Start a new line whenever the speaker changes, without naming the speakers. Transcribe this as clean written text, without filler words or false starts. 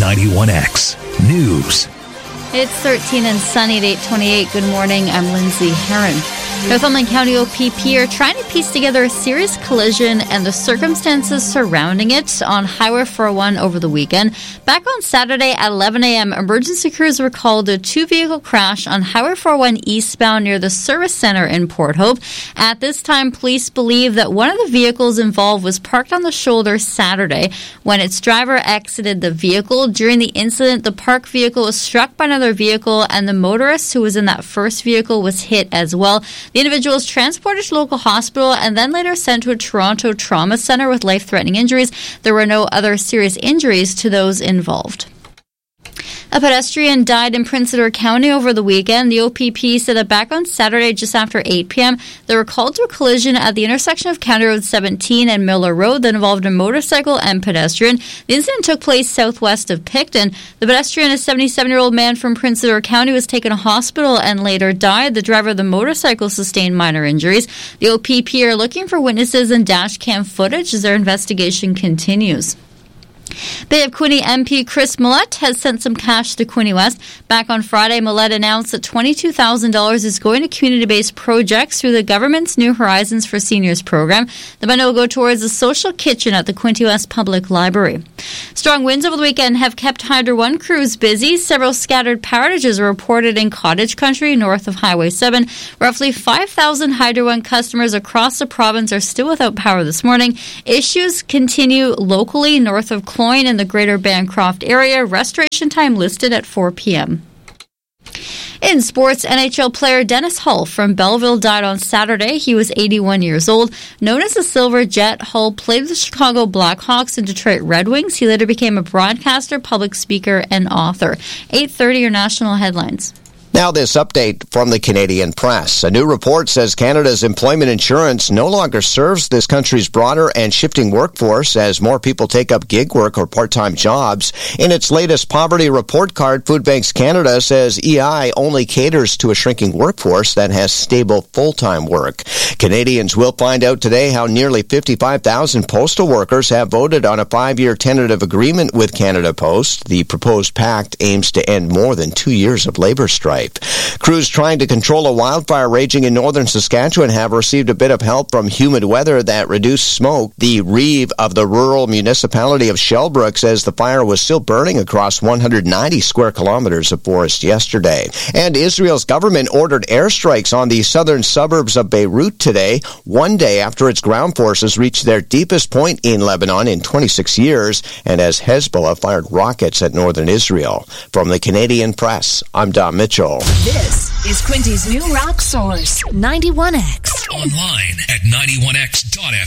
91X News.
It's 13 and sunny at 8:28. Good morning. I'm Lindsay Herron. Northumberland County OPP are trying to piece together a serious collision and the circumstances surrounding it on Highway 401 over the weekend. Back on Saturday at 11 a.m., emergency crews were called to a two-vehicle crash on Highway 401 eastbound near the Service Center in Port Hope. At this time, police believe that one of the vehicles involved was parked on the shoulder Saturday when its driver exited the vehicle. During the incident, the parked vehicle was struck by another vehicle, and the motorist who was in that first vehicle was hit as well. The individual was transported to local hospital and then later sent to a Toronto trauma center with life-threatening injuries. There were no other serious injuries to those involved. A pedestrian died in Prince Edward County over the weekend. The OPP said that back on Saturday just after 8 p.m., they were called to a collision at the intersection of County Road 17 and Miller Road that involved a motorcycle and pedestrian. The incident took place southwest of Picton. The pedestrian, a 77-year-old man from Prince Edward County, was taken to hospital and later died. The driver of the motorcycle sustained minor injuries. The OPP are looking for witnesses and dash cam footage as their investigation continues. Bay of Quinte MP Chris Millett has sent some cash to Quinte West. Back on Friday, Millett announced that $22,000 is going to community-based projects through the government's New Horizons for Seniors program. The money will go towards a social kitchen at the Quinte West Public Library. Strong winds over the weekend have kept Hydro One crews busy. Several scattered power outages were reported in Cottage Country north of Highway 7. Roughly 5,000 Hydro One customers across the province are still without power this morning. Issues continue locally north of Cloyne in the greater Bancroft area. Restoration time listed at 4 p.m. In sports, NHL player Dennis Hull from Belleville died on Saturday. He was 81 years old. Known as the Silver Jet, Hull played with the Chicago Blackhawks and Detroit Red Wings. He later became a broadcaster, public speaker, and author. 8:30 are national headlines.
Now this update from the Canadian Press. A new report says Canada's employment insurance no longer serves this country's broader and shifting workforce as more people take up gig work or part-time jobs. In its latest poverty report card, Food Banks Canada says EI only caters to a shrinking workforce that has stable full-time work. Canadians will find out today how nearly 55,000 postal workers have voted on a 5-year tentative agreement with Canada Post. The proposed pact aims to end more than 2 years of labor strife. Crews trying to control a wildfire raging in northern Saskatchewan have received a bit of help from humid weather that reduced smoke. The reeve of the rural municipality of Shellbrook says the fire was still burning across 190 square kilometers of forest yesterday. And Israel's government ordered airstrikes on the southern suburbs of Beirut today, one day after its ground forces reached their deepest point in Lebanon in 26 years, and as Hezbollah fired rockets at northern Israel. From the Canadian Press, I'm Don Mitchell.
This is Quinty's new rock source, 91X.
Online at 91x.fm.